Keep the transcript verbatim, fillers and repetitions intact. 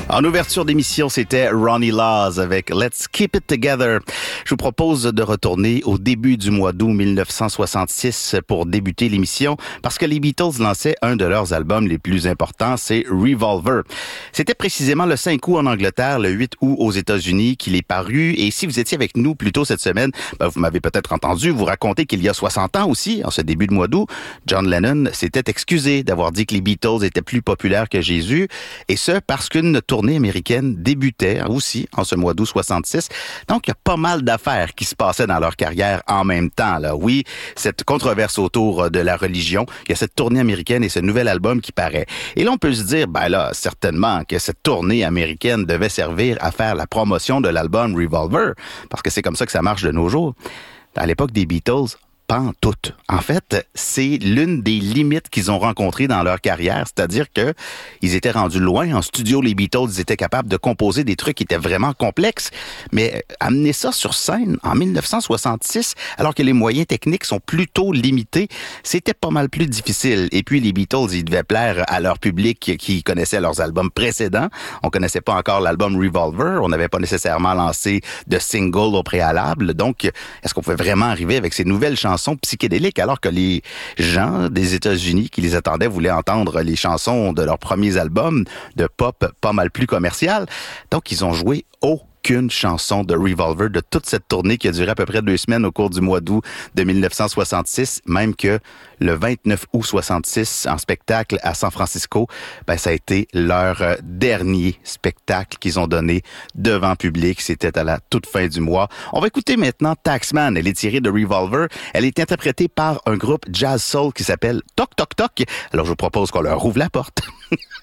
En ouverture d'émission, c'était Ronnie Laws avec Let's Keep It Together. Je vous propose de retourner au début du mois d'août mille neuf cent soixante-six pour débuter l'émission parce que les Beatles lançaient un de leurs albums les plus importants, c'est Revolver. C'était précisément le cinq août en Angleterre, le huit août aux États-Unis qu'il est paru. Et si vous étiez avec nous plus tôt cette semaine, ben vous m'avez peut-être entendu vous raconter qu'il y a soixante ans aussi, en ce début de mois d'août, John Lennon s'était excusé d'avoir dit que les Beatles étaient plus populaires que Jésus, et ce parce qu'une tournée américaine débutait aussi en ce mois d'août soixante-six. Donc, il y a pas mal d'affaires qui se passaient dans leur carrière en même temps. Là. Oui, cette controverse autour de la religion, il y a cette tournée américaine et ce nouvel album qui paraît. Et là, on peut se dire, ben là, certainement que cette tournée américaine devait servir à faire la promotion de l'album Revolver, parce que c'est comme ça que ça marche de nos jours. À l'époque des Beatles, pas en tout. En fait, c'est l'une des limites qu'ils ont rencontrées dans leur carrière, c'est-à-dire que ils étaient rendus loin. En studio, les Beatles, ils étaient capables de composer des trucs qui étaient vraiment complexes, mais amener ça sur scène en mille neuf cent soixante-six, alors que les moyens techniques sont plutôt limités, c'était pas mal plus difficile. Et puis, les Beatles, ils devaient plaire à leur public qui connaissait leurs albums précédents. On connaissait pas encore l'album Revolver. On n'avait pas nécessairement lancé de single au préalable. Donc, est-ce qu'on pouvait vraiment arriver avec ces nouvelles chansons psychédéliques alors que les gens des États-Unis qui les attendaient voulaient entendre les chansons de leurs premiers albums de pop pas mal plus commerciales? Donc, ils ont joué haut. Qu'une chanson de Revolver de toute cette tournée qui a duré à peu près deux semaines au cours du mois d'août de mille neuf cent soixante-six, même que le vingt-neuf août soixante-six, en spectacle à San Francisco, ben ça a été leur dernier spectacle qu'ils ont donné devant public. C'était à la toute fin du mois. On va écouter maintenant Taxman. Elle est tirée de Revolver. Elle est interprétée par un groupe jazz soul qui s'appelle Toc Toc Toc. Alors je vous propose qu'on leur ouvre la porte.